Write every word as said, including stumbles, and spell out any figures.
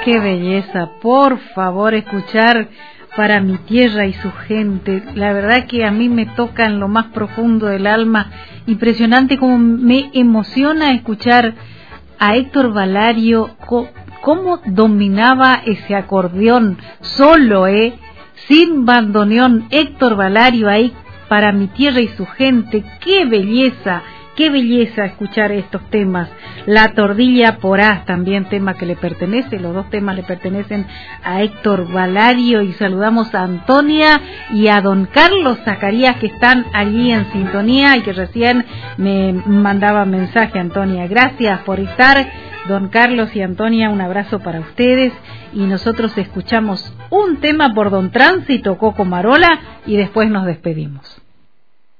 Qué belleza, por favor, escuchar Para mi tierra y su gente. La verdad que a mí me toca en lo más profundo del alma. Impresionante como me emociona escuchar a Héctor Valario, cómo dominaba ese acordeón solo, eh, sin bandoneón. Héctor Valario ahí, Para mi tierra y su gente. Qué belleza. Qué belleza escuchar estos temas. La Tordilla Porás, también tema que le pertenece, los dos temas le pertenecen a Héctor Valario, y saludamos a Antonia y a don Carlos Zacarías, que están allí en sintonía y que recién me mandaba mensaje. Antonia, gracias por estar. Don Carlos y Antonia, un abrazo para ustedes, y nosotros escuchamos un tema por don Tránsito Coco Marola y después nos despedimos.